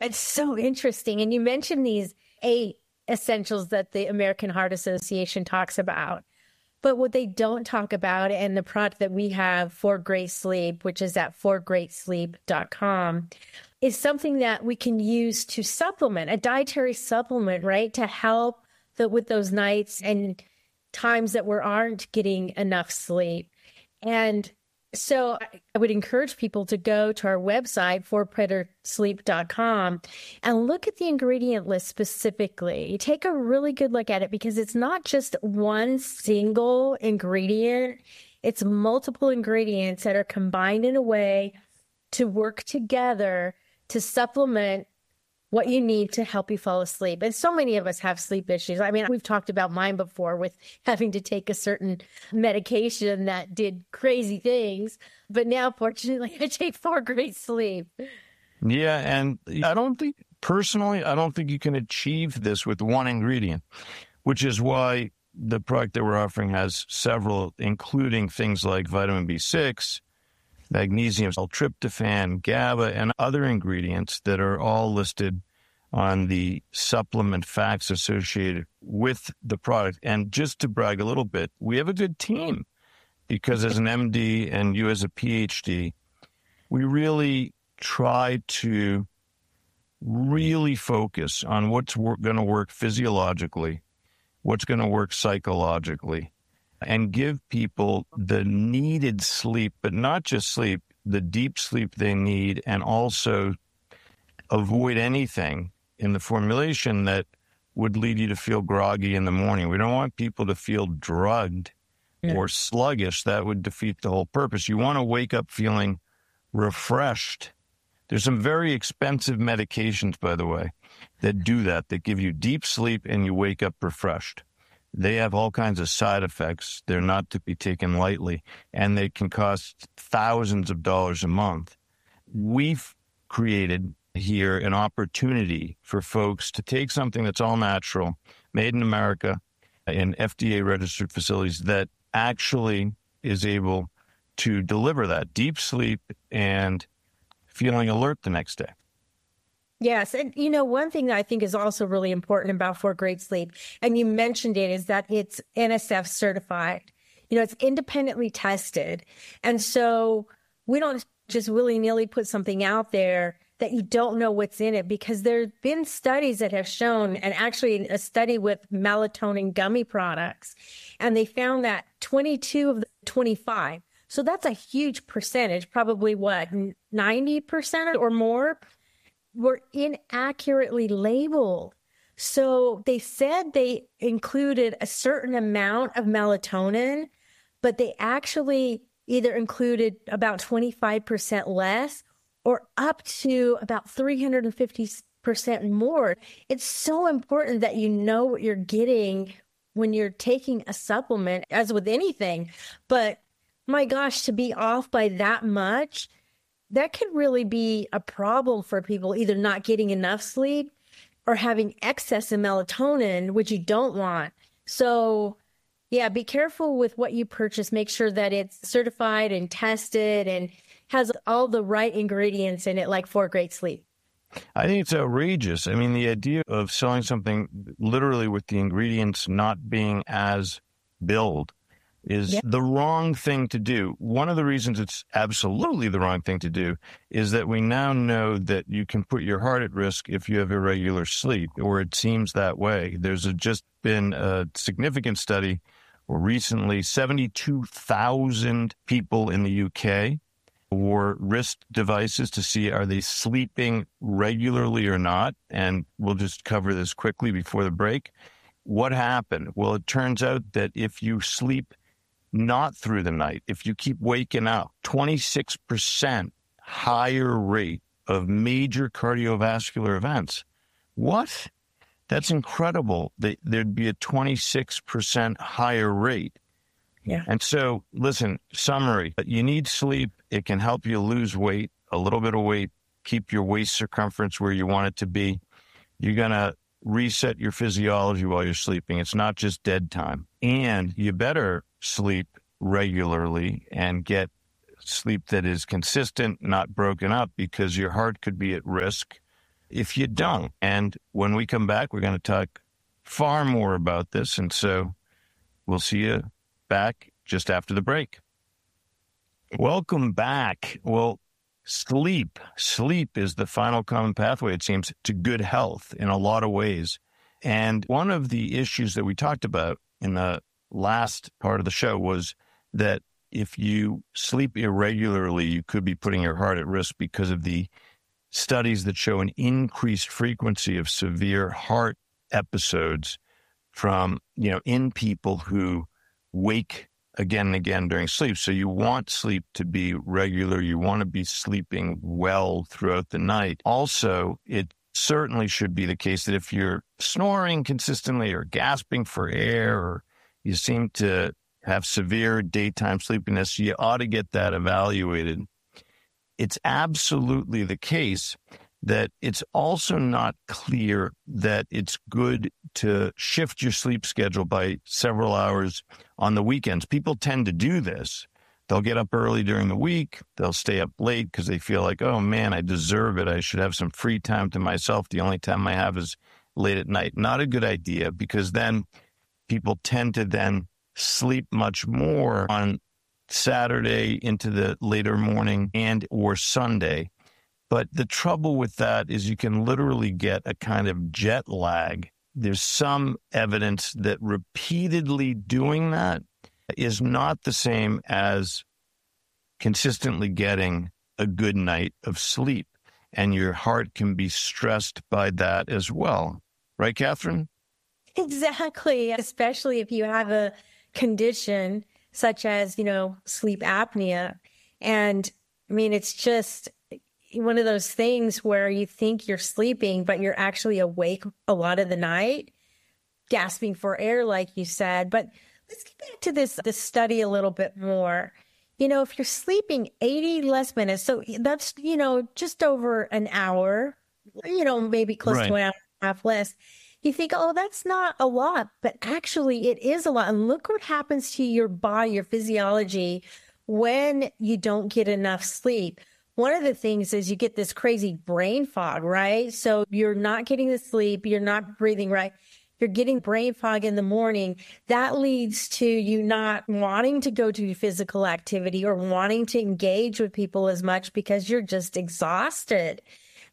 It's so interesting. And you mentioned these 8 essentials that the American Heart Association talks about. But what they don't talk about, and the product that we have for Great Sleep, which is at forgreatsleep.com, is something that we can use to supplement, a dietary supplement, right? To help with those nights and times that we aren't getting enough sleep. And so I would encourage people to go to our website, forprettersleep.com, and look at the ingredient list specifically. Take a really good look at it, because it's not just one single ingredient. It's multiple ingredients that are combined in a way to work together to supplement what you need to help you fall asleep. And so many of us have sleep issues. I mean, we've talked about mine before with having to take a certain medication that did crazy things. But now, fortunately, I take 4 Great Sleep. Yeah, and I don't think you can achieve this with one ingredient, which is why the product that we're offering has several, including things like vitamin B6, magnesium, L-tryptophan, GABA, and other ingredients that are all listed on the supplement facts associated with the product. And just to brag a little bit, we have a good team, because as an MD and you as a PhD, we really try to really focus on what's going to work physiologically, what's going to work psychologically, and give people the needed sleep, but not just sleep, the deep sleep they need, and also avoid anything in the formulation that would lead you to feel groggy in the morning. We don't want people to feel drugged or sluggish. That would defeat the whole purpose. You want to wake up feeling refreshed. There's some very expensive medications, by the way, that do that give you deep sleep and you wake up refreshed. They have all kinds of side effects. They're not to be taken lightly, and they can cost thousands of dollars a month. We've created here an opportunity for folks to take something that's all natural, made in America, in FDA-registered facilities, that actually is able to deliver that deep sleep and feeling alert the next day. Yes. And, one thing that I think is also really important about 4 Great Sleep, and you mentioned it, is that it's NSF certified. It's independently tested. And so we don't just willy-nilly put something out there that you don't know what's in it, because there have been studies that have shown, and actually a study with melatonin gummy products, and they found that 22 of the 25, so that's a huge percentage, probably 90% or more, were inaccurately labeled. So they said they included a certain amount of melatonin, but they actually either included about 25% less or up to about 350% more. It's so important that you know what you're getting when you're taking a supplement, as with anything. But my gosh, to be off by that much, that could really be a problem for people, either not getting enough sleep or having excess of melatonin, which you don't want. So yeah, be careful with what you purchase. Make sure that it's certified and tested and has all the right ingredients in it, like 4 Great Sleep. I think it's outrageous. I mean, the idea of selling something literally with the ingredients not being as billed is the wrong thing to do. One of the reasons it's absolutely the wrong thing to do is that we now know that you can put your heart at risk if you have irregular sleep, or it seems that way. There's just been a significant study where recently 72,000 people in the UK wore wrist devices to see, are they sleeping regularly or not? And we'll just cover this quickly before the break. What happened? Well, it turns out that if you sleep not through the night, if you keep waking up, 26% higher rate of major cardiovascular events. What? That's incredible. There'd be a 26% higher rate. Yeah. And so, listen, summary, you need sleep. It can help you lose weight, a little bit of weight, keep your waist circumference where you want it to be. You're going to reset your physiology while you're sleeping. It's not just dead time. And you better sleep regularly and get sleep that is consistent, not broken up, because your heart could be at risk if you don't. And when we come back, we're going to talk far more about this. And so we'll see you back just after the break. Welcome back. Well, sleep is the final common pathway, it seems, to good health in a lot of ways. And one of the issues that we talked about in the last part of the show was that if you sleep irregularly, you could be putting your heart at risk because of the studies that show an increased frequency of severe heart episodes from, in people who wake again and again during sleep. So you want sleep to be regular. You want to be sleeping well throughout the night. Also, it certainly should be the case that if you're snoring consistently or gasping for air, or you seem to have severe daytime sleepiness, you ought to get that evaluated. It's absolutely the case that it's also not clear that it's good to shift your sleep schedule by several hours on the weekends. People tend to do this. They'll get up early during the week. They'll stay up late because they feel like, oh man, I deserve it. I should have some free time to myself. The only time I have is late at night. Not a good idea, because then people tend to then sleep much more on Saturday into the later morning and or Sunday. But the trouble with that is you can literally get a kind of jet lag. There's some evidence that repeatedly doing that is not the same as consistently getting a good night of sleep. And your heart can be stressed by that as well. Right, Catherine? Exactly. Especially if you have a condition such as, sleep apnea. And I mean, it's just one of those things where you think you're sleeping, but you're actually awake a lot of the night, gasping for air, like you said. But let's get back to this study a little bit more. If you're sleeping 80 less minutes, so that's, just over an hour, maybe close to an hour and a half less. You think, oh, that's not a lot, but actually it is a lot. And look what happens to your body, your physiology, when you don't get enough sleep. One of the things is you get this crazy brain fog, right? So you're not getting the sleep, you're not breathing right, you're getting brain fog in the morning. That leads to you not wanting to go to physical activity or wanting to engage with people as much because you're just exhausted.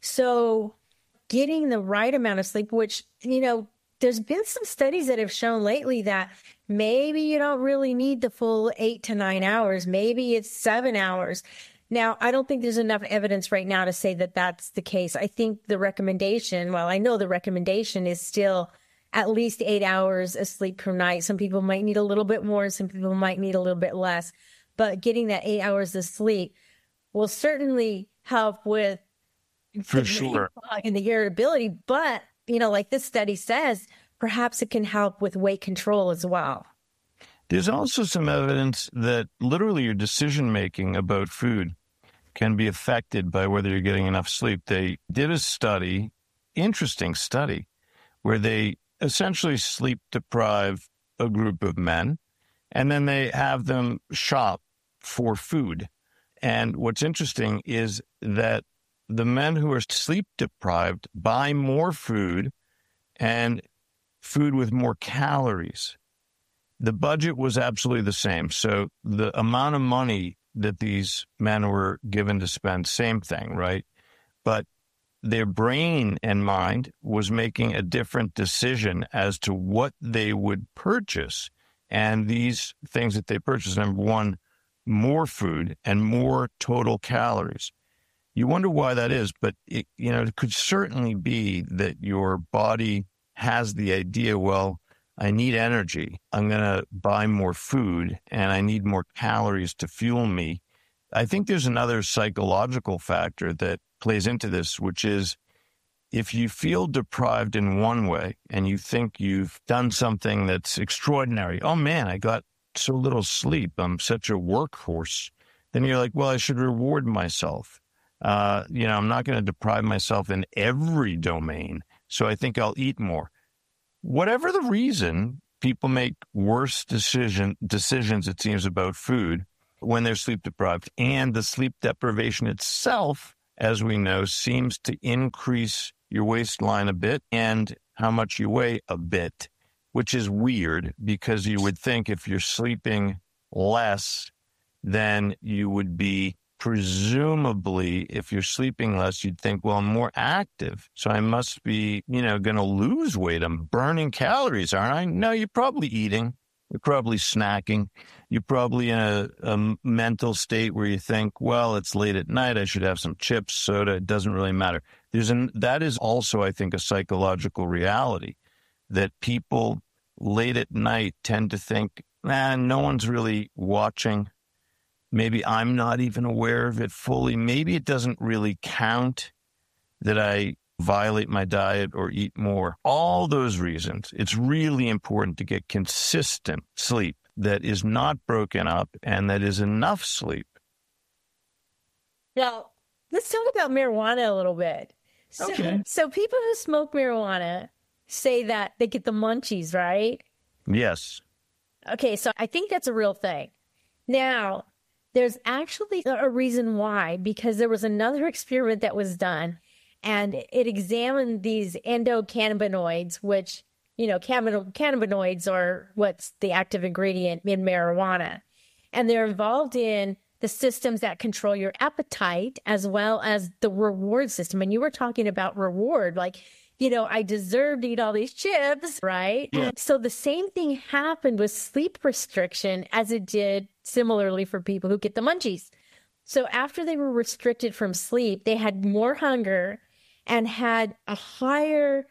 So getting the right amount of sleep, which, there's been some studies that have shown lately that maybe you don't really need the full 8 to 9 hours. Maybe it's 7 hours. Now, I don't think there's enough evidence right now to say that that's the case. I think the recommendation, I know the recommendation is still at least 8 hours of sleep per night. Some people might need a little bit more. Some people might need a little bit less. But getting that 8 hours of sleep will certainly help with for sure and the irritability. But, like this study says, perhaps it can help with weight control as well. There's also some evidence that literally your decision-making about food can be affected by whether you're getting enough sleep. They did a study, interesting study, where they essentially sleep deprive a group of men, and then they have them shop for food. And what's interesting is that the men who are sleep deprived buy more food and food with more calories. The budget was absolutely the same. So the amount of money that these men were given to spend, same thing, right? But their brain and mind was making a different decision as to what they would purchase. And these things that they purchased, number one, more food and more total calories. You wonder why that is, but it could certainly be that your body has the idea, well, I need energy. I'm going to buy more food and I need more calories to fuel me. I think there's another psychological factor that plays into this, which is if you feel deprived in one way and you think you've done something that's extraordinary, oh man, I got so little sleep, I'm such a workhorse, then you're like, well, I should reward myself. I'm not going to deprive myself in every domain, so I think I'll eat more. Whatever the reason, people make worse decisions, it seems, about food when they're sleep deprived. And the sleep deprivation itself, as we know, seems to increase your waistline a bit and how much you weigh a bit, which is weird because you would think if you're sleeping less, then you would be presumably, if you're sleeping less, you'd think, well, I'm more active. So I must be, going to lose weight. I'm burning calories, aren't I? No, you're probably eating. You're probably snacking. You're probably in a mental state where you think, well, it's late at night. I should have some chips, soda. It doesn't really matter. That is also, I think, a psychological reality that people late at night tend to think, no one's really watching. Maybe I'm not even aware of it fully. Maybe it doesn't really count that I violate my diet or eat more. All those reasons, it's really important to get consistent sleep that is not broken up and that is enough sleep. Now, let's talk about marijuana a little bit. Okay. So people who smoke marijuana say that they get the munchies, right? Yes. Okay, so I think that's a real thing. Now, there's actually a reason why, because there was another experiment that was done, and it examined these endocannabinoids, which, cannabinoids are what's the active ingredient in marijuana. And they're involved in the systems that control your appetite as well as the reward system. And you were talking about reward, like, I deserve to eat all these chips, right? Yeah. So the same thing happened with sleep restriction as it did similarly for people who get the munchies. So after they were restricted from sleep, they had more hunger and had a higher,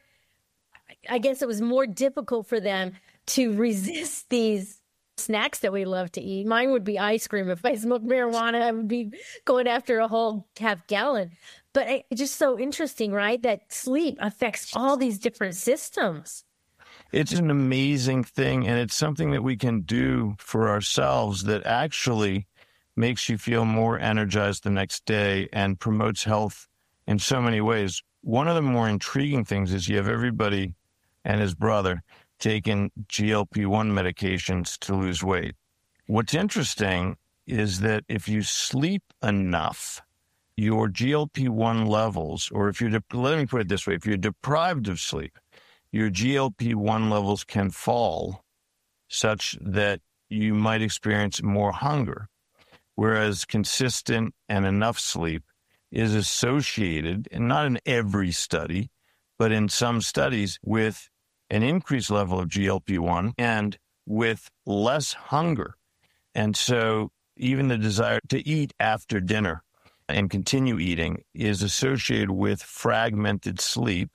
I guess it was more difficult for them to resist these snacks that we love to eat. Mine would be ice cream. If I smoked marijuana, I would be going after a whole half gallon. But it's just so interesting, right? That sleep affects all these different systems. It's an amazing thing, and it's something that we can do for ourselves that actually makes you feel more energized the next day and promotes health in so many ways. One of the more intriguing things is you have everybody and his brother taking GLP-1 medications to lose weight. What's interesting is that if you sleep enough, your GLP-1 levels, or let me put it this way, if you're deprived of sleep, your GLP-1 levels can fall such that you might experience more hunger, whereas consistent and enough sleep is associated, and not in every study, but in some studies, with an increased level of GLP-1 and with less hunger. And so even the desire to eat after dinner and continue eating is associated with fragmented sleep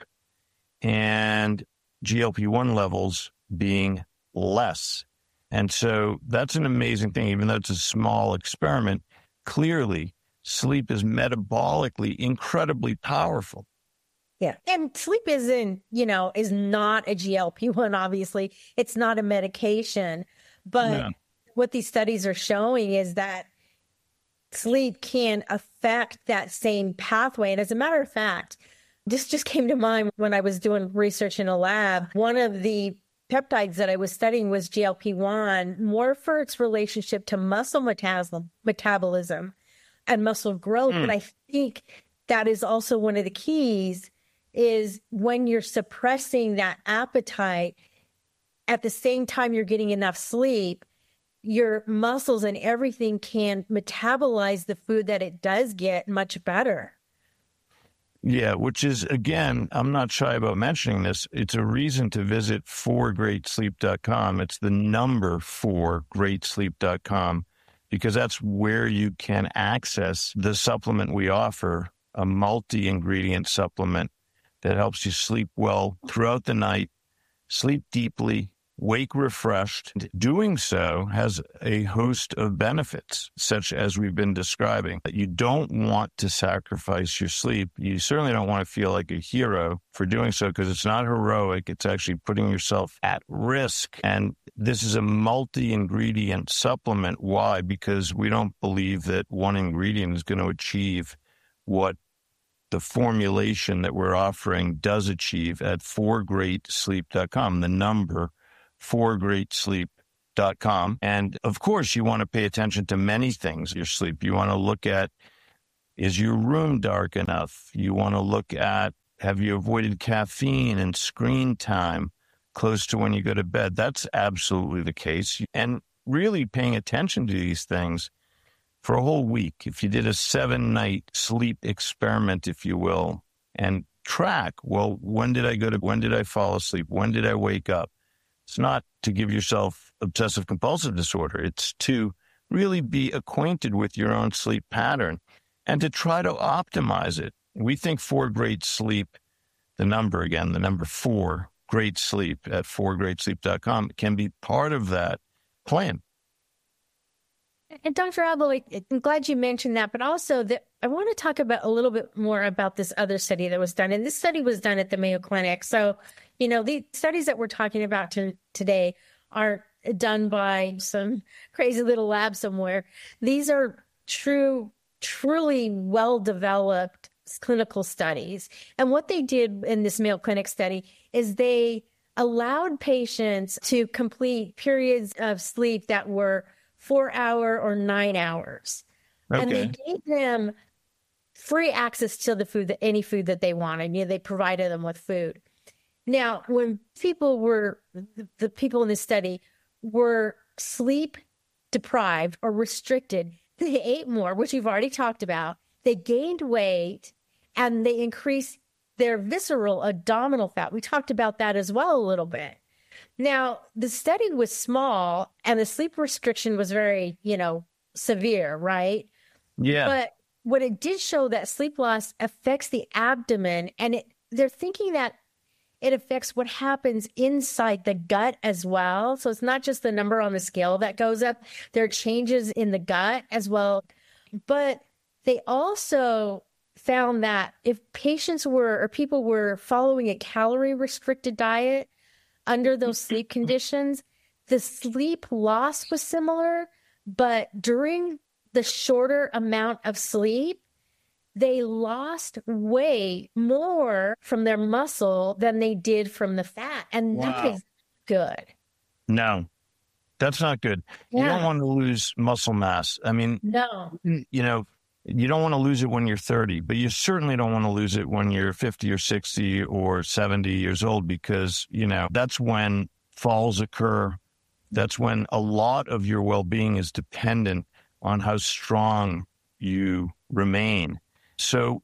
and GLP-1 levels being less. And so that's an amazing thing, even though it's a small experiment. Clearly, sleep is metabolically incredibly powerful. Yeah. And sleep is not a GLP-1, obviously. It's not a medication. But what these studies are showing is that sleep can affect that same pathway. And as a matter of fact, this just came to mind when I was doing research in a lab. One of the peptides that I was studying was GLP-1, more for its relationship to muscle metabolism and muscle growth. But I think that is also one of the keys, is when you're suppressing that appetite, at the same time you're getting enough sleep, your muscles and everything can metabolize the food that it does get much better. Yeah, which is, again, I'm not shy about mentioning this. It's a reason to visit 4greatsleep.com. It's the number 4greatsleep.com, because that's where you can access the supplement we offer, a multi-ingredient supplement that helps you sleep well throughout the night, sleep deeply, wake refreshed. Doing so has a host of benefits, such as we've been describing. You don't want to sacrifice your sleep. You certainly don't want to feel like a hero for doing so, because it's not heroic. It's actually putting yourself at risk. And this is a multi-ingredient supplement. Why? Because we don't believe that one ingredient is going to achieve what the formulation that we're offering does achieve at 4greatsleep.com, the number 4greatsleep.com. And of course, you want to pay attention to many things in your sleep. You want to look at, is your room dark enough? You want to look at, Have you avoided caffeine and screen time close to when you go to bed? That's absolutely the case. And really paying attention to these things for a whole week. If you did a 7-night sleep experiment, if you will, and track, well, when did I fall asleep? When did I wake up? It's not to give yourself obsessive compulsive disorder. It's to really be acquainted with your own sleep pattern and to try to optimize it. We think 4 Great Sleep, the number 4, Great Sleep at 4greatsleep.com can be part of that plan. And Dr. Abel, I'm glad you mentioned that, but also I want to talk about a little bit more about this other study that was done. And this study was done at the Mayo Clinic. So, the studies that we're talking about today aren't done by some crazy little lab somewhere. These are truly well-developed clinical studies. And what they did in this Mayo Clinic study is they allowed patients to complete periods of sleep that were 4-hour or 9 hours. Okay. And they gave them free access to the food, any food that they wanted. They provided them with food. Now, when the people in this study were sleep deprived or restricted, they ate more, which we've already talked about. They gained weight and they increased their visceral abdominal fat. We talked about that as well a little bit. Now, the study was small and the sleep restriction was very, severe, right? Yeah. But what it did show that sleep loss affects the abdomen, and they're thinking that it affects what happens inside the gut as well. So it's not just the number on the scale that goes up. There are changes in the gut as well. But they also found that if people were following a calorie restricted diet under those sleep conditions, the sleep loss was similar, but during the shorter amount of sleep, they lost way more from their muscle than they did from the fat. And that is good. No, that's not good. Yeah. You don't want to lose muscle mass. I mean, no. You don't want to lose it when you're 30, but you certainly don't want to lose it when you're 50 or 60 or 70 years old, because, that's when falls occur. That's when a lot of your well-being is dependent on how strong you remain. So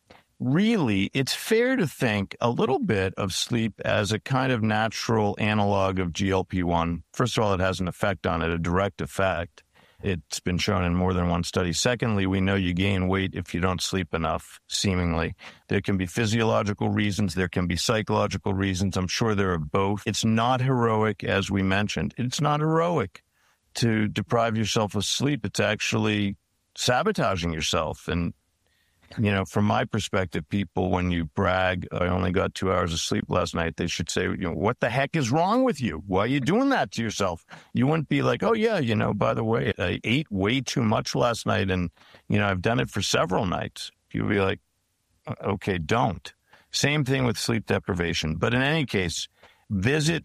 really, it's fair to think a little bit of sleep as a kind of natural analog of GLP-1. First of all, it has an effect on it, a direct effect. It's been shown in more than one study. Secondly, we know you gain weight if you don't sleep enough, seemingly. There can be physiological reasons. There can be psychological reasons. I'm sure there are both. It's not heroic, as we mentioned. It's not heroic to deprive yourself of sleep. It's actually sabotaging yourself. And, from my perspective, people, when you brag, I only got 2 hours of sleep last night, they should say, what the heck is wrong with you? Why are you doing that to yourself? You wouldn't be like, oh, yeah, by the way, I ate way too much last night and, I've done it for several nights. You'd be like, okay, don't. Same thing with sleep deprivation. But in any case, visit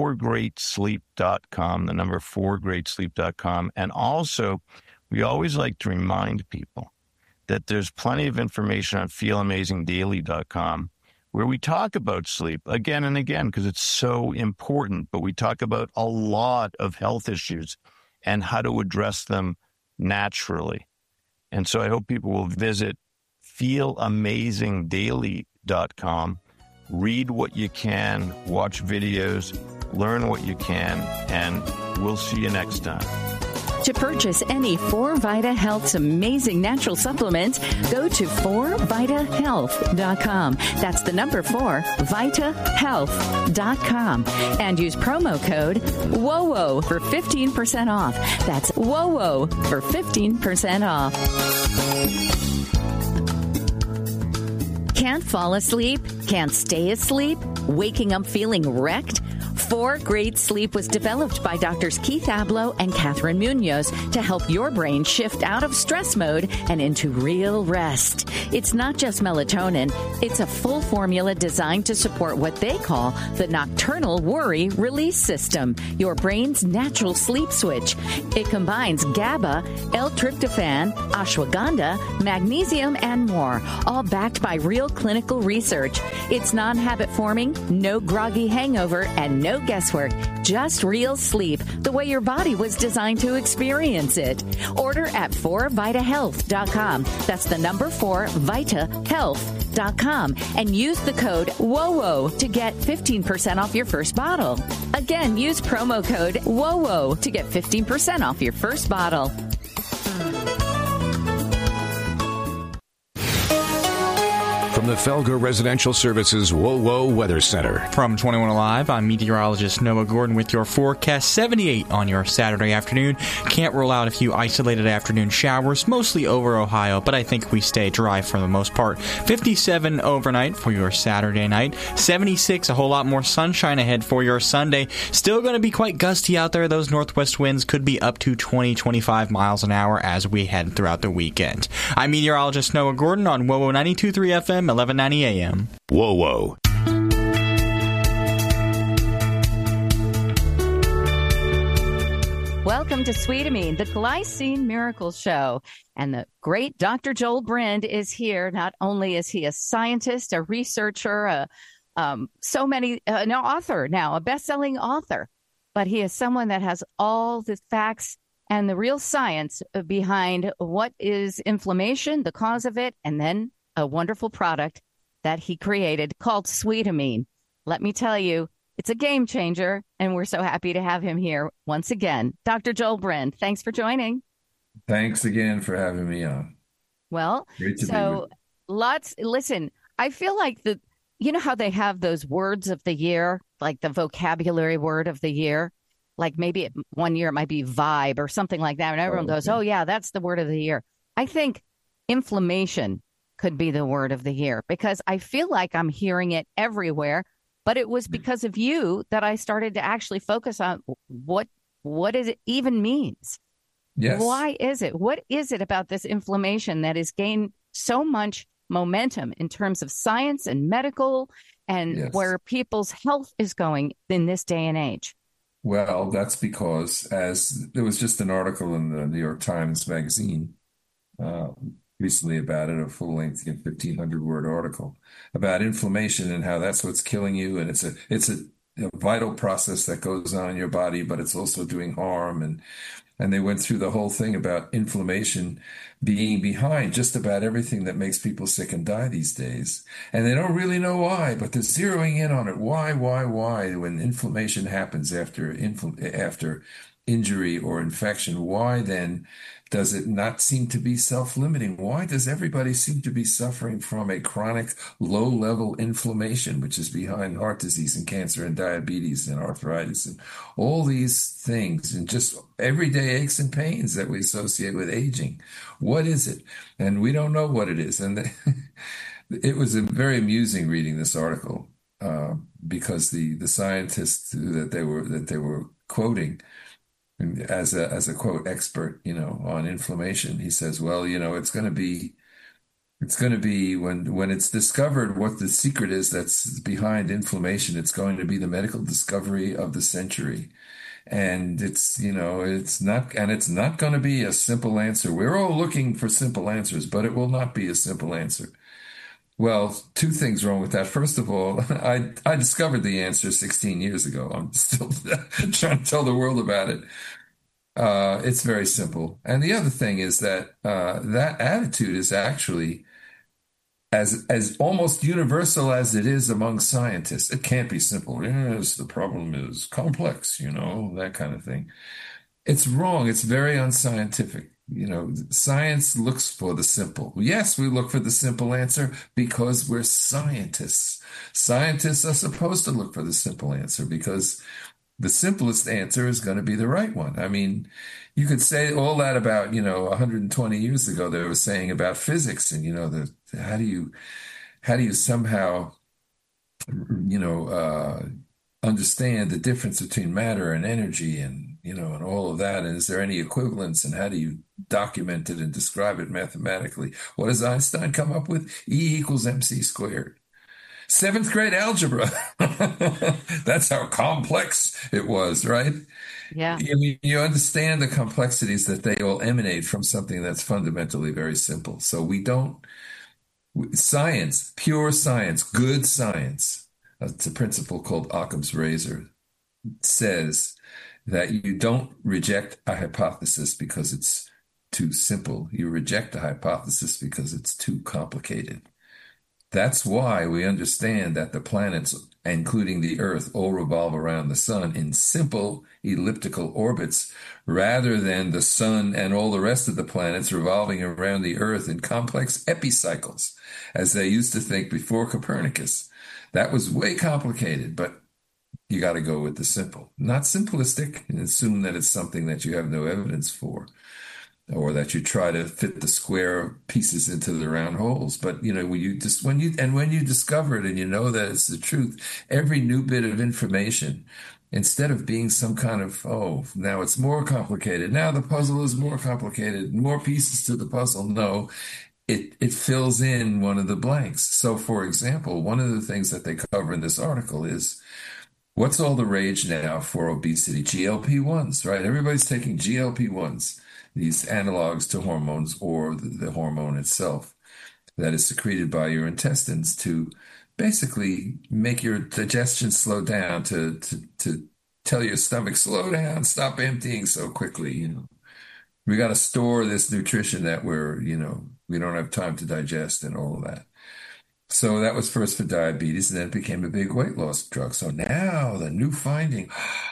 4greatsleep.com, the number 4greatsleep.com. And also, we always like to remind people that there's plenty of information on feelamazingdaily.com where we talk about sleep again and again because it's so important, but we talk about a lot of health issues and how to address them naturally. And so I hope people will visit feelamazingdaily.com, read what you can, watch videos, learn what you can, and we'll see you next time. To purchase any 4Vita Health's amazing natural supplements, go to 4vitahealth.com. That's the number 4, vitahealth.com. And use promo code WOWO for 15% off. That's WOWO for 15% off. Can't fall asleep? Can't stay asleep? Waking up feeling wrecked? For Great Sleep was developed by Doctors Keith Abloh and Catherine Munoz to help your brain shift out of stress mode and into real rest. It's not just melatonin. It's a full formula designed to support what they call the nocturnal worry release system, your brain's natural sleep switch. It combines GABA, L-tryptophan, ashwagandha, magnesium, and more, all backed by real clinical research. It's non-habit forming, no groggy hangover, and no guesswork. Just real sleep, the way your body was designed to experience it. Order at 4vitahealth.com. That's the number 4vitahealth.com. And use the code WOWO to get 15% off your first bottle. Again, use promo code WOWO to get 15% off your first bottle. From the Felger Residential Services WOWO Weather Center. From 21 Alive, I'm meteorologist Noah Gordon with your forecast. 78 on your Saturday afternoon. Can't rule out a few isolated afternoon showers, mostly over Ohio, but I think we stay dry for the most part. 57 overnight for your Saturday night. 76, a whole lot more sunshine ahead for your Sunday. Still going to be quite gusty out there. Those northwest winds could be up to 20-25 miles an hour as we head throughout the weekend. I'm meteorologist Noah Gordon on WOWO 92.3 FM, 1190 AM. WOWO. Welcome to Sweetamine, the Glycine Miracle Show. And the great Dr. Joel Brind is here. Not only is he a scientist, a researcher, an author now, a best-selling author, but he is someone that has all the facts and the real science behind what is inflammation, the cause of it, and then a wonderful product that he created called Sweetamine. Let me tell you, it's a game changer, and we're so happy to have him here once again. Dr. Joel Brind, thanks for joining. Thanks again for having me on. Well, listen, I feel like you know how they have those words of the year, like the vocabulary word of the year? Like maybe one year it might be vibe or something like that, and everyone goes, oh, yeah, that's the word of the year. I think inflammation could be the word of the year because I feel like I'm hearing it everywhere. But it was because of you that I started to actually focus on what it even means. Yes. Why is it? What is it about this inflammation that has gained so much momentum in terms of science and medical and where people's health is going in this day and age? Well, that's because as there was just an article in the New York Times Magazine recently about it, a full-length 1,500-word article about inflammation and how that's what's killing you. And it's a vital process that goes on in your body, but it's also doing harm. And they went through the whole thing about inflammation being behind just about everything that makes people sick and die these days. And they don't really know why, but they're zeroing in on it. Why? When inflammation happens after injury or infection, why then does it not seem to be self-limiting? Why does everybody seem to be suffering from a chronic low-level inflammation, which is behind heart disease and cancer and diabetes and arthritis and all these things and just everyday aches and pains that we associate with aging? What is it? And we don't know what it is. And it was very amusing reading this article because the scientists that they were quoting as a quote expert, on inflammation, he says, well, it's going to be when it's discovered what the secret is that's behind inflammation, it's going to be the medical discovery of the century. And it's not going to be a simple answer. We're all looking for simple answers, but it will not be a simple answer. Well, two things wrong with that. First of all, I discovered the answer 16 years ago. I'm still trying to tell the world about it. It's very simple. And the other thing is that that attitude is actually as almost universal as it is among scientists. It can't be simple. Yes, the problem is complex, that kind of thing. It's wrong. It's very unscientific. Science looks for the simple. Yes, we look for the simple answer because we're scientists. Scientists are supposed to look for the simple answer because the simplest answer is going to be the right one. I mean, you could say all that about, 120 years ago they were saying about physics and, how do you somehow, understand the difference between matter and energy and, and all of that. And is there any equivalence and how do you document it and describe it mathematically? What does Einstein come up with? E equals mc squared. Seventh grade algebra. That's how complex it was, right? Yeah. You understand the complexities that they all emanate from something that's fundamentally very simple. So science, pure science, good science, it's a principle called Occam's razor, says that you don't reject a hypothesis because it's too simple. You reject a hypothesis because it's too complicated. That's why we understand that the planets, including the Earth, all revolve around the sun in simple elliptical orbits, rather than the sun and all the rest of the planets revolving around the Earth in complex epicycles, as they used to think before Copernicus. That was way complicated, but you got to go with the simple, not simplistic, and assume that it's something that you have no evidence for, or that you try to fit the square pieces into the round holes. But when you discover it and you know that it's the truth, every new bit of information, instead of being some kind of, oh, now it's more complicated, now the puzzle is more complicated, more pieces to the puzzle. No, it fills in one of the blanks. So, for example, one of the things that they cover in this article is, what's all the rage now for obesity? GLP-1s, right? Everybody's taking GLP-1s, these analogs to hormones or the hormone itself that is secreted by your intestines to basically make your digestion slow down, to tell your stomach, slow down, stop emptying so quickly. We got to store this nutrition that we don't have time to digest and all of that. So that was first for diabetes, and then it became a big weight loss drug. So now the new finding,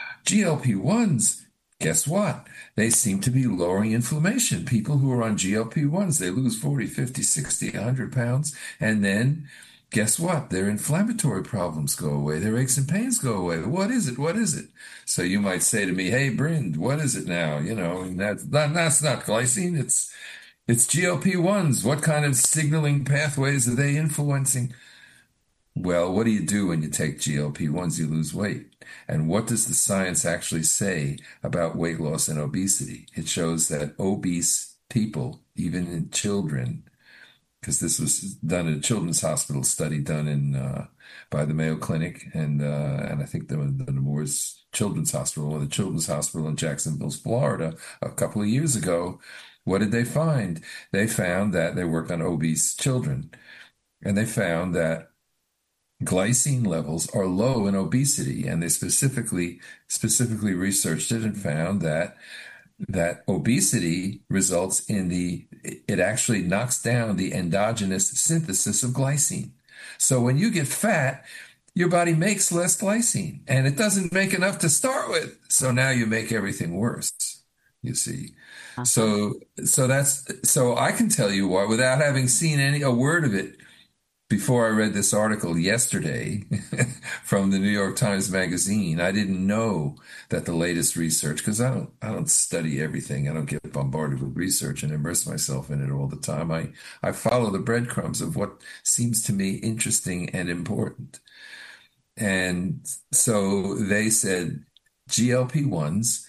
GLP-1s, guess what? They seem to be lowering inflammation. People who are on GLP-1s, they lose 40, 50, 60, 100 pounds. And then guess what? Their inflammatory problems go away. Their aches and pains go away. What is it? What is it? So you might say to me, hey, Bryn, what is it now? That's not glycine. It's GLP-1s. What kind of signaling pathways are they influencing? Well, what do you do when you take GLP-1s? You lose weight. And what does the science actually say about weight loss and obesity? It shows that obese people, even in children, because this was done in a children's hospital study done by the Mayo Clinic and I think the Nemours Children's Hospital, or the Children's Hospital in Jacksonville, Florida, a couple of years ago. What did they find? They found that they worked on obese children, and they found that glycine levels are low in obesity, and they specifically researched it and found that obesity results in it actually knocks down the endogenous synthesis of glycine. So when you get fat, your body makes less glycine, and it doesn't make enough to start with. So now you make everything worse, you see. So I can tell you why, without having seen a word of it before I read this article yesterday from the New York Times Magazine. I didn't know that the latest research, because I don't study everything. I don't get bombarded with research and immerse myself in it all the time. I follow the breadcrumbs of what seems to me interesting and important. And so they said GLP-1s,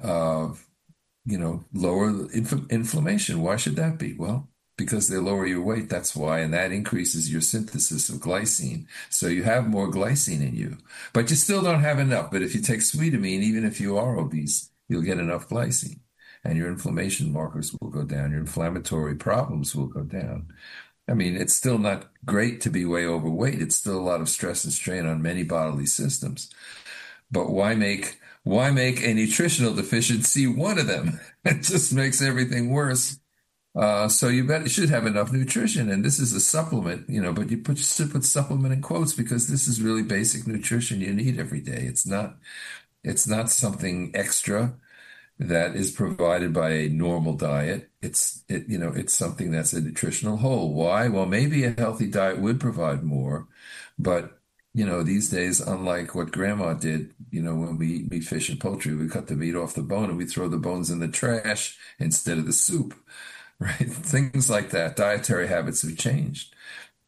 lower inflammation. Why should that be? Well, because they lower your weight, that's why, and that increases your synthesis of glycine. So you have more glycine in you, but you still don't have enough. But if you take sweetamine, even if you are obese, you'll get enough glycine, and your inflammation markers will go down. Your inflammatory problems will go down. I mean, it's still not great to be way overweight. It's still a lot of stress and strain on many bodily systems. But why make a nutritional deficiency one of them? It just makes everything worse. So you should have enough nutrition, and this is a supplement, but you put supplement in quotes because this is really basic nutrition you need every day. It's not something extra that is provided by a normal diet. It's something that's a nutritional whole. Why? Well, maybe a healthy diet would provide more, but these days, unlike what grandma did, when we eat meat, fish, and poultry, we cut the meat off the bone and we throw the bones in the trash instead of the soup. Right? Things like that. Dietary habits have changed.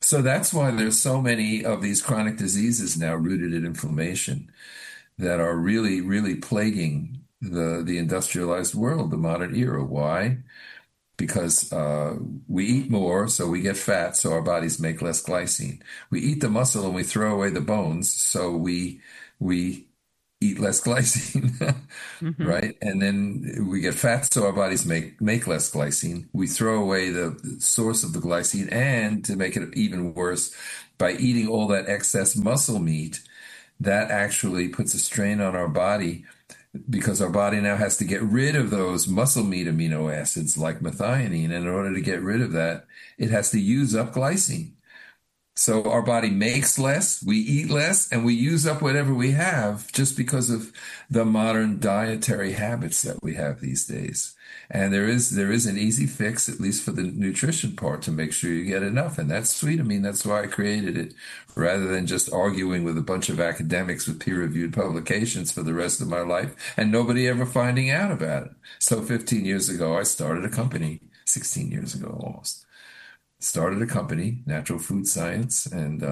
So that's why there's so many of these chronic diseases now rooted in inflammation that are really, really plaguing the industrialized world, the modern era. Why? Because we eat more, so we get fat, so our bodies make less glycine. We eat the muscle and we throw away the bones, so we eat less glycine, right? And then we get fat, so our bodies make less glycine. We throw away the source of the glycine, and to make it even worse, by eating all that excess muscle meat, that actually puts a strain on our body because our body now has to get rid of those muscle meat amino acids like methionine. And in order to get rid of that, it has to use up glycine. So our body makes less, we eat less, and we use up whatever we have just because of the modern dietary habits that we have these days. And there is an easy fix, at least for the nutrition part, to make sure you get enough. And that's Sweetamine. That's why I created it, rather than just arguing with a bunch of academics with peer-reviewed publications for the rest of my life and nobody ever finding out about it. So 15 years ago, I started a company, 16 years ago almost. Started a company, Natural Food Science,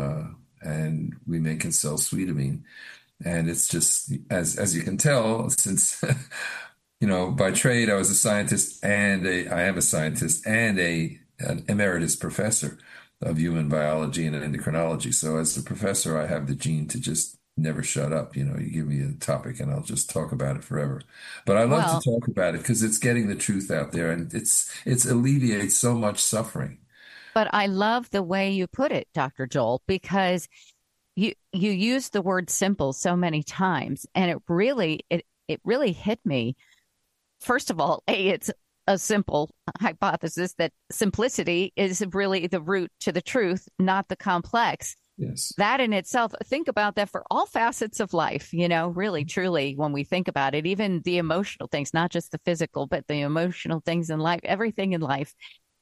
and we make and sell Sweetamine. And it's just, as you can tell, since by trade I was a scientist, and I am a scientist and an emeritus professor of human biology and endocrinology. So as a professor, I have the gene to just never shut up. You give me a topic and I'll just talk about it forever. But I love to talk about it because it's getting the truth out there, and it's alleviates so much suffering. But I love the way you put it, Dr. Joel, because you use the word simple so many times, and it really hit me. First of all, it's a simple hypothesis that simplicity is really the root to the truth, not the complex. Yes. That in itself, think about that for all facets of life, really, truly, when we think about it, even the emotional things, not just the physical, but the emotional things in life, everything in life.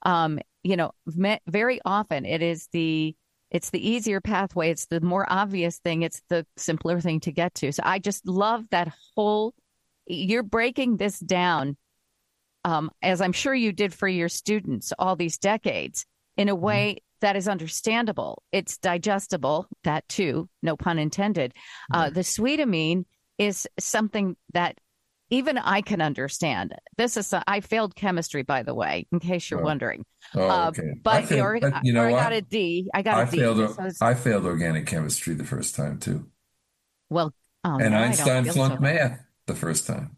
Very often it's the easier pathway. It's the more obvious thing. It's the simpler thing to get to. So I just love that you're breaking this down, as I'm sure you did for your students all these decades, in a way that is understandable. It's digestible, that too, no pun intended. The Sweetamine is something that even I can understand. I failed chemistry, by the way, in case you're wondering. Okay. But I got a D. I failed organic chemistry the first time too. Well, and Einstein flunked math the first time.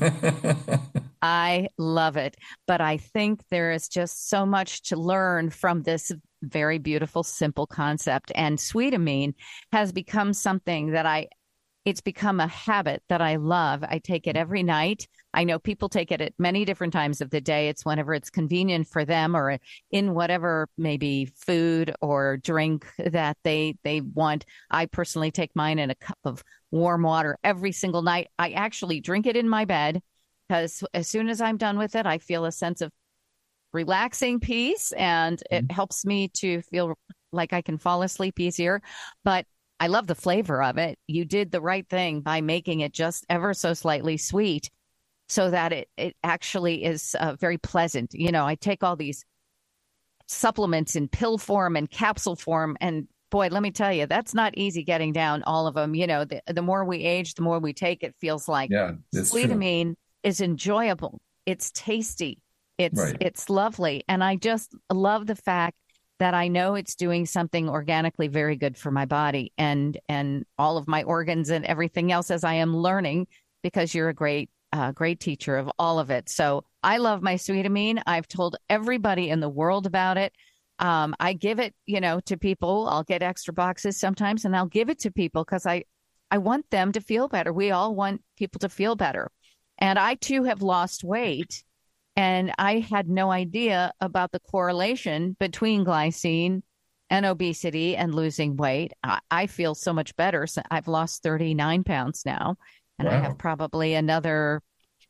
I love it. But I think there is just so much to learn from this very beautiful, simple concept. And Sweetamine has become something that it's become a habit that I love. I take it every night. I know people take it at many different times of the day. It's whenever it's convenient for them, or in whatever maybe food or drink that they want. I personally take mine in a cup of warm water every single night. I actually drink it in my bed, because as soon as I'm done with it, I feel a sense of relaxing peace, and it helps me to feel like I can fall asleep easier. But I love the flavor of it. You did the right thing by making it just ever so slightly sweet, so that it actually is very pleasant. I take all these supplements in pill form and capsule form, and boy, let me tell you, that's not easy getting down all of them. The more we age, the more we take, it feels like. Yeah, that's Sweetamine is enjoyable. It's tasty. It's lovely. And I just love the fact that I know it's doing something organically very good for my body and all of my organs and everything else, as I am learning, because you're a great teacher of all of it. So I love my Sweetamine. I've told everybody in the world about it. I give it, to people. I'll get extra boxes sometimes, and I'll give it to people because I want them to feel better. We all want people to feel better. And I too have lost weight. And I had no idea about the correlation between glycine and obesity and losing weight. I feel so much better. So I've lost 39 pounds now, and I have probably another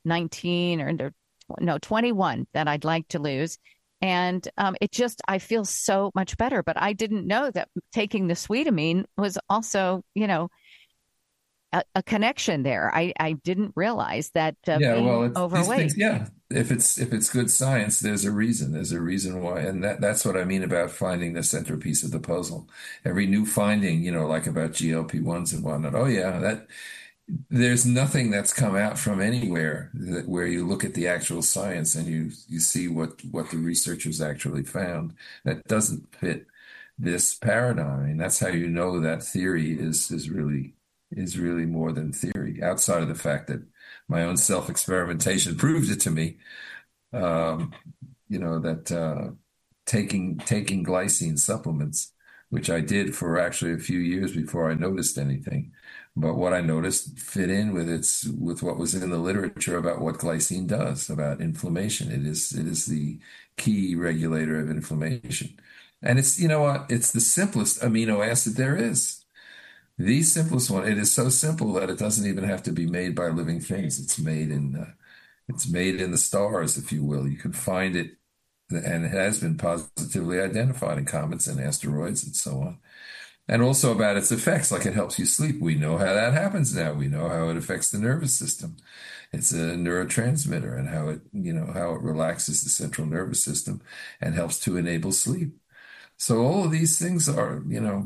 21 that I'd like to lose. And I feel so much better. But I didn't know that taking the Sweetamine was also, a connection there. I didn't realize that being overweight. if it's good science, there's a reason. There's a reason why, and that's what I mean about finding the centerpiece of the puzzle. Every new finding, like about GLP-1s and whatnot. Oh yeah, that there's nothing that's come out from anywhere where you look at the actual science and you see what the researchers actually found that doesn't fit this paradigm. And that's how you know that theory is really more than theory, outside of the fact that my own self-experimentation proves it to me. That taking glycine supplements, which I did for actually a few years before I noticed anything. But what I noticed fit in with what was in the literature about what glycine does about inflammation. It is the key regulator of inflammation. And it's, it's the simplest amino acid there is. The simplest one. It is so simple that it doesn't even have to be made by living things. It's made in the stars, if you will. You can find it, and it has been positively identified in comets and asteroids and so on. And also about its effects, like it helps you sleep. We know how that happens now. We know how it affects the nervous system. It's a neurotransmitter, and how it relaxes the central nervous system and helps to enable sleep. So all of these things are,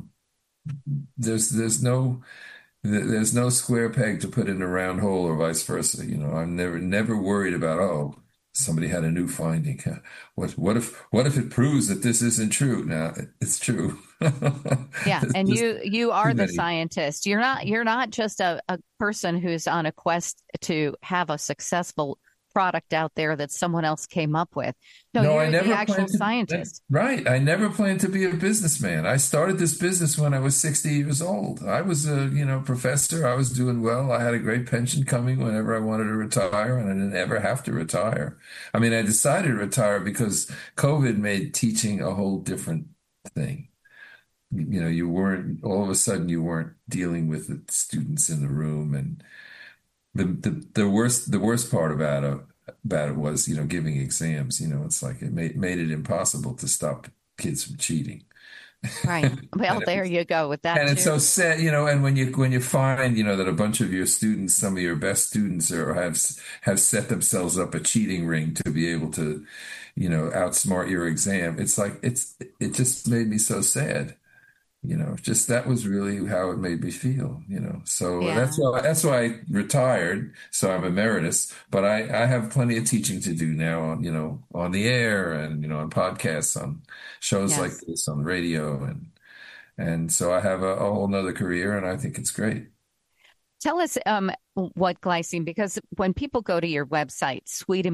there's no square peg to put in a round hole, or vice versa. I'm never worried about, somebody had a new finding. What if it proves that this isn't true? Now it's true. Yeah, and you are the scientist. You're not just a person who's on a quest to have a successful product out there that someone else came up with. No, you're I never the actual scientist. Right. I never planned to be a businessman. I started this business when I was 60 years old. I was a, professor. I was doing well. I had a great pension coming whenever I wanted to retire, and I didn't ever have to retire. I mean, I decided to retire because COVID made teaching a whole different thing. You weren't, all of a sudden you weren't dealing with the students in the room, and the worst part about it was, giving exams. It's like it made it impossible to stop kids from cheating. Right. Well, there you go with that. And it's so sad, and when you find, that a bunch of your students, some of your best students have set themselves up a cheating ring to be able to, outsmart your exam. It's like, it just made me so sad. Just that was really how it made me feel, So Yeah. that's why I retired. So I'm emeritus, but I have plenty of teaching to do now on the air and, on podcasts, on shows Yes. like this, on radio. And so I have a whole nother career, and I think it's great. Tell us what glycine, because when people go to your website,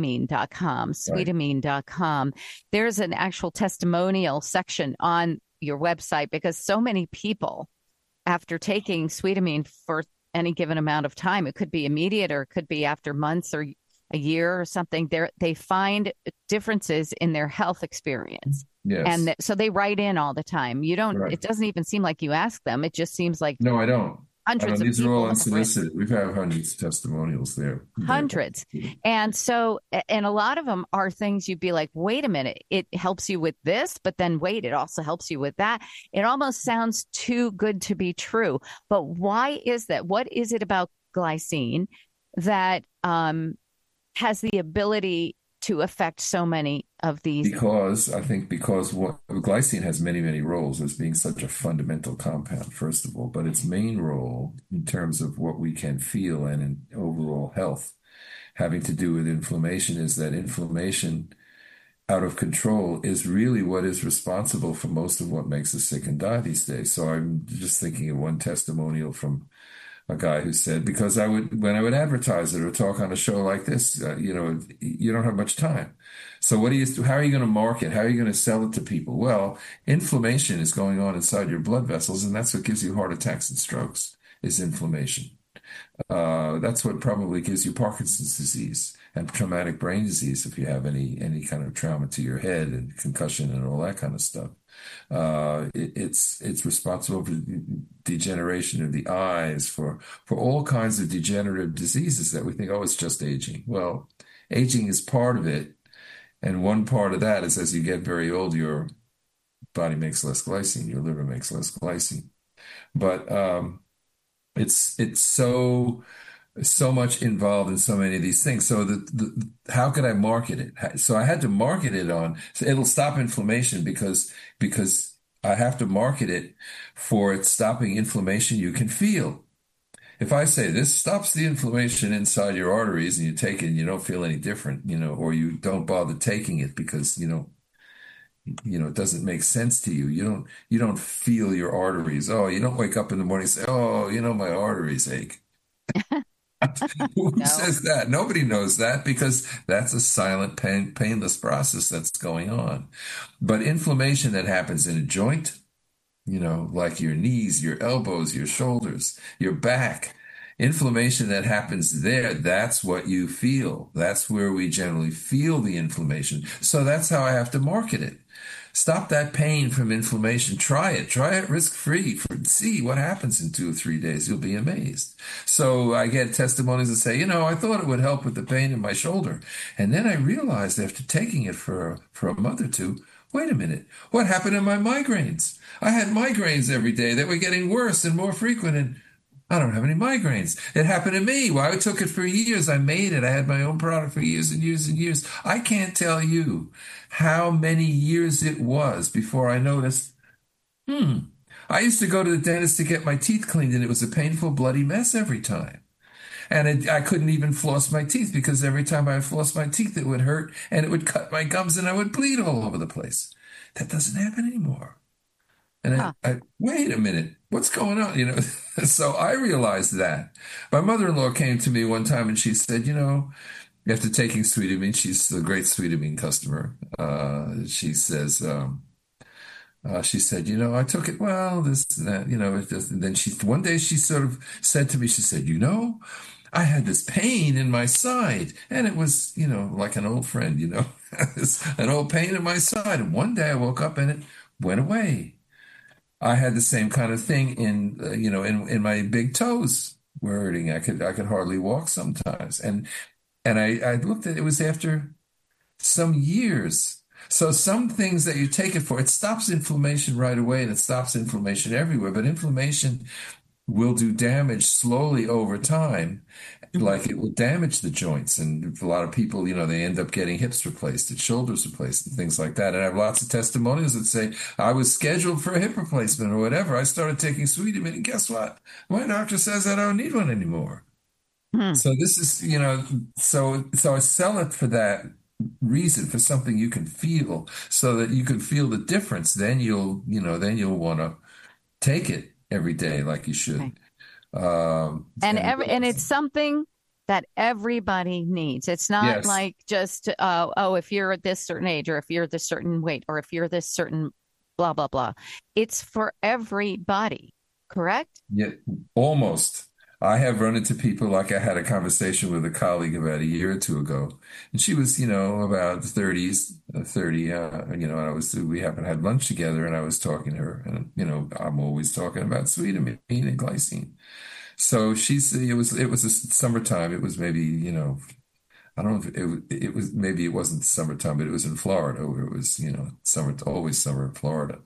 sweetamine.com, there's an actual testimonial section on your website, because so many people, after taking Sweetamine for any given amount of time, it could be immediate or it could be after months or a year or something, they find differences in their health experience. Yes. And so they write in all the time. You don't, Right. It doesn't even seem like you ask them. It just seems like No, I don't. hundreds of These are people all have written. unsolicited. We've had hundreds of testimonials there. Hundreds. And so, and a lot of them are things you'd be like, wait a minute, it helps you with this, but then wait, it also helps you with that. It almost sounds too good to be true. But why is that? What is it about glycine that has the ability to affect so many of these? Because glycine has many, many roles as being such a fundamental compound, first of all, but its main role in terms of what we can feel and in overall health having to do with inflammation is that inflammation out of control is really what is responsible for most of what makes us sick and die these days. So I'm just thinking of one testimonial from a guy who said, because when I would advertise it or talk on a show like this, you don't have much time. So how are you going to market? How are you going to sell it to people? Well, inflammation is going on inside your blood vessels, and that's what gives you heart attacks and strokes, is inflammation. That's what probably gives you Parkinson's disease and traumatic brain disease if you have any kind of trauma to your head and concussion and all that kind of stuff. It's responsible for degeneration of the eyes, for all kinds of degenerative diseases that we think, it's just aging. Well, aging is part of it, and one part of that is as you get very old, your body makes less glycine, your liver makes less glycine. But it's so so much involved in so many of these things. So how could I market it? So I had to market it so it'll stop inflammation because I have to market it for it stopping inflammation you can feel. If I say this stops the inflammation inside your arteries and you take it and you don't feel any different, or you don't bother taking it because, it doesn't make sense to you. You don't feel your arteries. Oh, you don't wake up in the morning and say, oh, my arteries ache. Who says that? Nobody knows that because that's a silent, painless process that's going on. But inflammation that happens in a joint, like your knees, your elbows, your shoulders, your back, inflammation that happens there, that's what you feel. That's where we generally feel the inflammation. So that's how I have to market it. Stop that pain from inflammation. Try it risk-free. See what happens in 2 or 3 days. You'll be amazed. So I get testimonies that say, I thought it would help with the pain in my shoulder. And then I realized after taking it for a month or two, wait a minute, what happened to my migraines? I had migraines every day that were getting worse and more frequent, and I don't have any migraines. It happened to me. Well, I took it for years. I made it. I had my own product for years and years and years. I can't tell you how many years it was before I noticed, I used to go to the dentist to get my teeth cleaned, and it was a painful, bloody mess every time. And I couldn't even floss my teeth because every time I flossed my teeth, it would hurt and it would cut my gums and I would bleed all over the place. That doesn't happen anymore. And I wait a minute, what's going on? So I realized that. My mother-in-law came to me one time and she said, after taking Sweetamine, she's a great Sweetamine customer. She says, she said, I took it, well, this and that, and then one day she sort of said to me, she said, I had this pain in my side, and it was, like an old friend, an old pain in my side. And one day I woke up and it went away. I had the same kind of thing in my big toes were hurting. I could hardly walk sometimes. And I looked at it was after some years. So some things that you take it for, it stops inflammation right away and it stops inflammation everywhere. But inflammation will do damage slowly over time, like it will damage the joints. And a lot of people, they end up getting hips replaced and shoulders replaced and things like that. And I have lots of testimonials that say, I was scheduled for a hip replacement or whatever. I started taking Sweetamine, and guess what? My doctor says I don't need one anymore. So this is, so I sell it for that reason, for something you can feel, so that you can feel the difference. Then you'll want to take it every day like you should. Okay. And it's something that everybody needs. It's not like just, if you're at this certain age, or if you're this certain weight, or if you're this certain blah, blah, blah. It's for everybody, correct? Yeah, almost. I have run into people, like I had a conversation with a colleague about a year or two ago, and she was, about 30, and we haven't had lunch together, and I was talking to her, and, I'm always talking about Sweetamine and glycine. So it was a summertime. It was maybe, I don't know if it was, maybe it wasn't summertime, but it was in Florida, where it was, summer, always summer in Florida.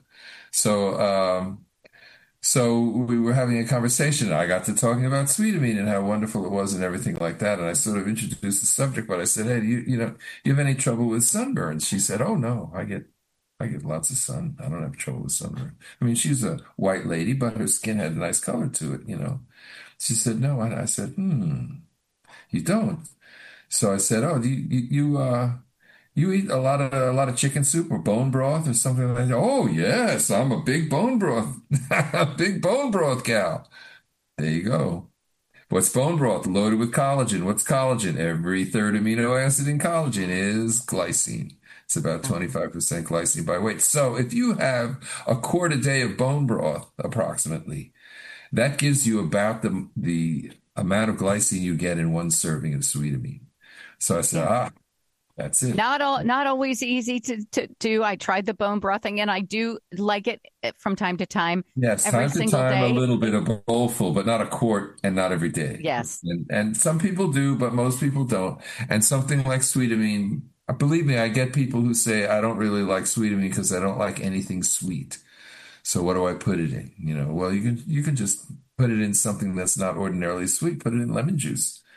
So we were having a conversation. I got to talking about Sweetamine and how wonderful it was and everything like that. And I sort of introduced the subject, but I said, hey, you have any trouble with sunburn? She said, oh, no, I get lots of sun. I don't have trouble with sunburn. I mean, she's a white lady, but her skin had a nice color to it, She said, no. And I said, you don't. So I said, oh, do you eat a lot of chicken soup or bone broth or something like that? Oh, yes, I'm a big bone broth, big bone broth cow. There you go. What's bone broth? Loaded with collagen. What's collagen? Every third amino acid in collagen is glycine. It's about 25% glycine by weight. So if you have a quart a day of bone broth, approximately, that gives you about the amount of glycine you get in one serving of Sweetamine. So I said, that's it. Not always easy to do. I tried the bone brothing, and I do like it from time to time. Yes, every time to single time, day. a little bit, a bowlful, but not a quart, and not every day. Yes. And some people do, but most people don't. And something like Sweetamine, believe me, I get people who say, I don't really like Sweetamine because I don't like anything sweet. So what do I put it in? Well, you can just put it in something that's not ordinarily sweet. Put it in lemon juice.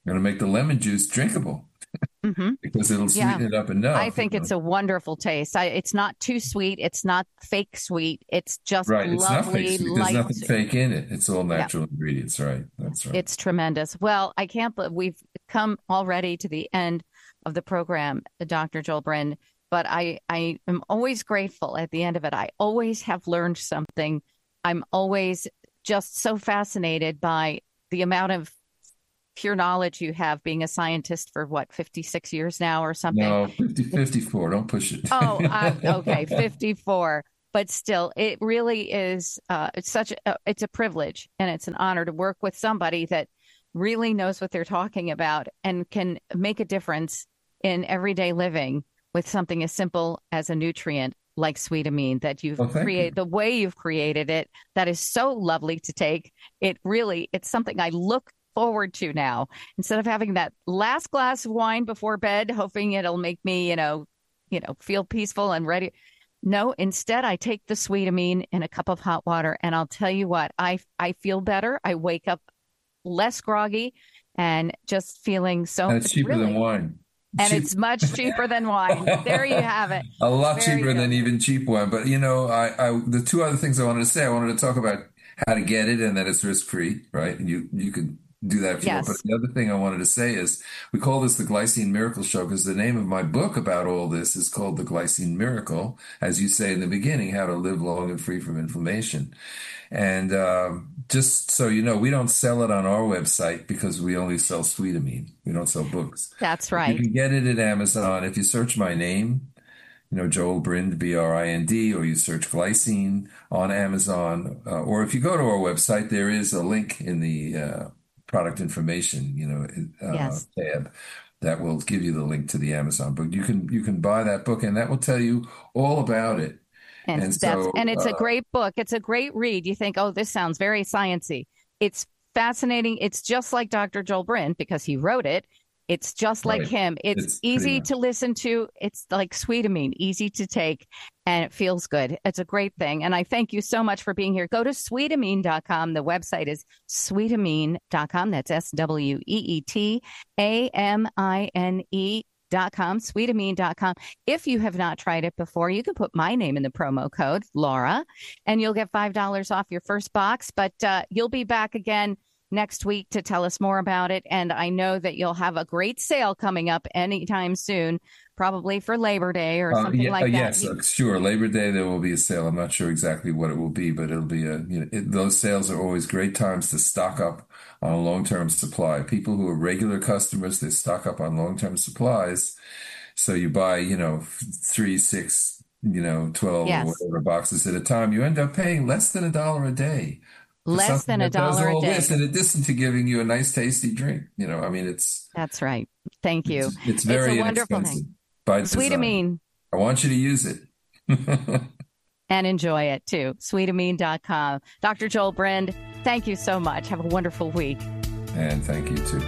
going to make the lemon juice drinkable. Because it'll sweeten it up enough. I think it's a wonderful taste. It's not too sweet. It's not fake sweet. It's just lovely. It's not fake sweet. There's nothing fake in it. It's all natural ingredients, right? That's right. It's tremendous. Well, I can't believe we've come already to the end of the program, Dr. Joel Brin, but I am always grateful at the end of it. I always have learned something. I'm always just so fascinated by the amount of pure knowledge you have, being a scientist for 56 years now or something? No, 54. Don't push it. Okay, 54. But still, it really is. It's a privilege and it's an honor to work with somebody that really knows what they're talking about and can make a difference in everyday living with something as simple as a nutrient like Sweetamine that you've created, the way you've created it. That is so lovely to take. It's something I look forward to now, instead of having that last glass of wine before bed, hoping it'll make me, feel peaceful and ready. No, instead I take the Sweetamine in a cup of hot water, and I'll tell you what, I feel better. I wake up less groggy and just feeling so. And it's cheaper than wine. And it's much cheaper than wine. There you have it. A lot cheaper than even cheap wine. But, the two other things I wanted to say, I wanted to talk about how to get it and that it's risk-free, right? And you could do that if you want. But the other thing I wanted to say is we call this the Glycine Miracle Show because the name of my book about all this is called The Glycine Miracle, as you say in the beginning, How to Live Long and Free from Inflammation. And just so you know, we don't sell it on our website because we only sell Sweetamine. We don't sell books. That's right. You can get it at Amazon. If you search my name, Joel Brind, Brind, or you search glycine on Amazon, or if you go to our website, there is a link in the product information, tab that will give you the link to the Amazon book. You can buy that book, and that will tell you all about it. And it's a great book. It's a great read. You think, oh, this sounds very sciencey. It's fascinating. It's just like Dr. Joel Brind because he wrote it. It's just like him. It's easy to listen to. It's like Sweetamine, easy to take, and it feels good. It's a great thing. And I thank you so much for being here. Go to Sweetamine.com. The website is Sweetamine.com. That's SWEETAMINE.com, Sweetamine.com. If you have not tried it before, you can put my name in the promo code, Laura, and you'll get $5 off your first box. But you'll be back again next week to tell us more about it. And I know that you'll have a great sale coming up anytime soon, probably for Labor Day or something like that. Yes, sure. Labor Day, there will be a sale. I'm not sure exactly what it will be, but it'll be those sales are always great times to stock up on a long-term supply. People who are regular customers, they stock up on long-term supplies. So you buy, 3, 6, 12 or whatever boxes at a time. You end up paying less than $1 a day. Less than $1 a day. In addition to giving you a nice, tasty drink, it's. That's right. Thank you. It's very inexpensive. By Sweetamine. I want you to use it. And enjoy it too. Sweetamine.com. Dr. Joel Brind, thank you so much. Have a wonderful week. And thank you too.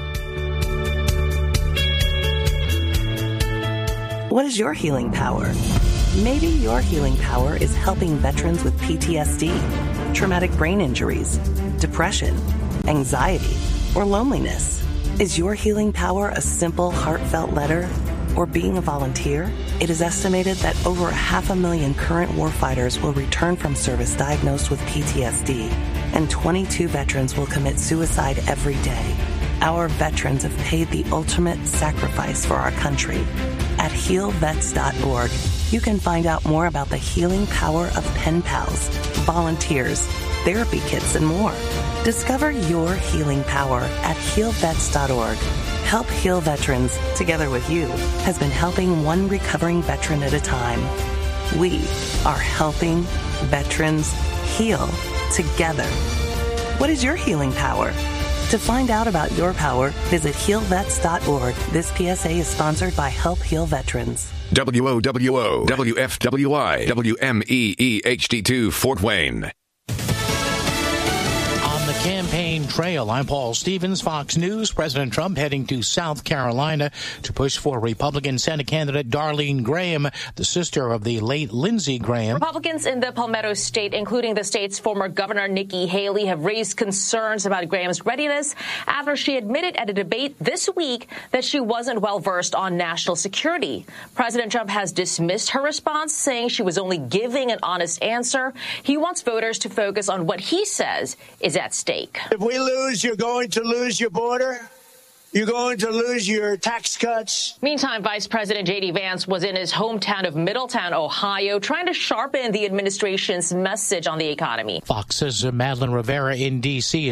What is your healing power? Maybe your healing power is helping veterans with PTSD, traumatic brain injuries, depression, anxiety, or loneliness. Is your healing power a simple, heartfelt letter or being a volunteer? It is estimated that over 500,000 current warfighters will return from service diagnosed with PTSD, and 22 veterans will commit suicide every day. Our veterans have paid the ultimate sacrifice for our country. At healvets.org, you can find out more about the healing power of pen pals, volunteers, therapy kits, and more. Discover your healing power at healvets.org. Help Heal Veterans, together with you, has been helping one recovering veteran at a time. We are helping veterans heal together. What is your healing power? To find out about your power, visit healvets.org. This PSA is sponsored by Help Heal Veterans. WOWO, WFWI, WMEE HD2 Fort Wayne. On the campaign campaign trail. I'm Paul Stevens, Fox News. President Trump heading to South Carolina to push for Republican Senate candidate Darlene Graham, the sister of the late Lindsey Graham. Republicans in the Palmetto State, including the state's former governor Nikki Haley, have raised concerns about Graham's readiness after she admitted at a debate this week that she wasn't well versed on national security. President Trump has dismissed her response, saying she was only giving an honest answer. He wants voters to focus on what he says is at stake. If we lose, you're going to lose your border. You're going to lose your tax cuts. Meantime, Vice President J.D. Vance was in his hometown of Middletown, Ohio, trying to sharpen the administration's message on the economy. Fox's Madeline Rivera in D.C.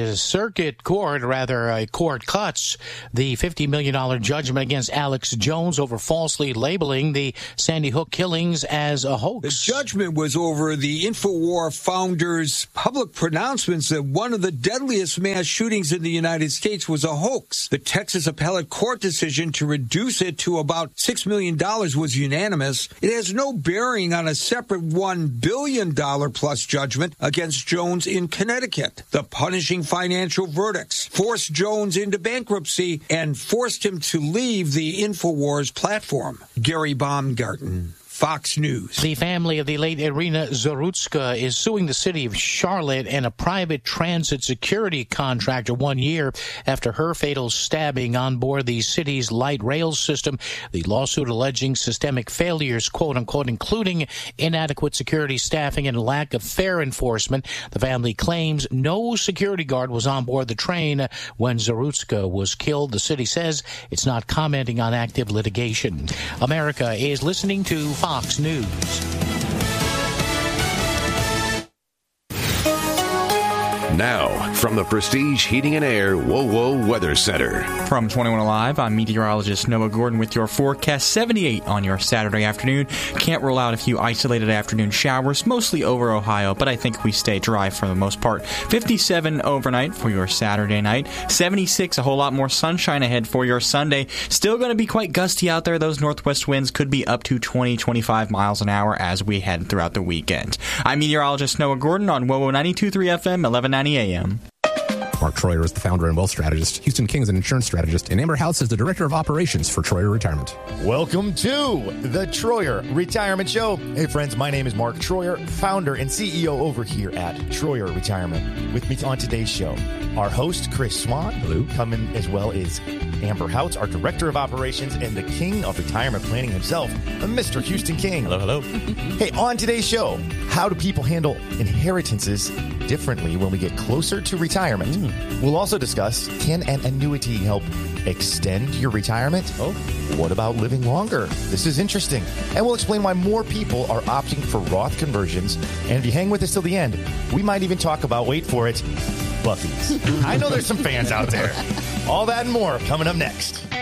Court cuts the $50 million judgment against Alex Jones over falsely labeling the Sandy Hook killings as a hoax. The judgment was over the InfoWar founder's public pronouncements that one of the deadliest mass shootings in the United States was a hoax. The Texas appellate court decision to reduce it to about $6 million was unanimous. It has no bearing on a separate $1 billion plus judgment against Jones in Connecticut. The punishing financial verdicts forced Jones into bankruptcy and forced him to leave the InfoWars platform. Gary Baumgarten, Fox News. The family of the late Irina Zarutska is suing the city of Charlotte and a private transit security contractor 1 year after her fatal stabbing on board the city's light rail system. The lawsuit alleging systemic failures, quote unquote, including inadequate security staffing and lack of fare enforcement. The family claims no security guard was on board the train when Zarutska was killed. The city says it's not commenting on active litigation. America is listening to Fox News. Now, from the Prestige Heating and Air WoWo Weather Center. From 21 Alive, I'm meteorologist Noah Gordon with your forecast. 78 on your Saturday afternoon. Can't rule out a few isolated afternoon showers, mostly over Ohio, but I think we stay dry for the most part. 57 overnight for your Saturday night. 76, a whole lot more sunshine ahead for your Sunday. Still going to be quite gusty out there. Those northwest winds could be up to 20, 25 miles an hour as we head throughout the weekend. I'm meteorologist Noah Gordon on WoWo 92.3 FM, 1190 AM. Mark Troyer is the founder and wealth strategist. Houston King is an insurance strategist. And Amber House is the director of operations for Troyer Retirement. Welcome to the Troyer Retirement Show. Hey, friends, my name is Mark Troyer, founder and CEO over here at Troyer Retirement. With me on today's show, our host, Chris Swan. Hello. Coming as well is Amber House, our director of operations and the king of retirement planning himself, Mr. Houston King. Hello, hello. Hey, on today's show, how do people handle inheritances differently when we get closer to retirement? We'll also discuss, can an annuity help extend your retirement? Oh, what about living longer? This is interesting. And we'll explain why more people are opting for Roth conversions. And if you hang with us till the end, we might even talk about, wait for it, Buc-ee's. I know there's some fans out there. All that and more coming up next.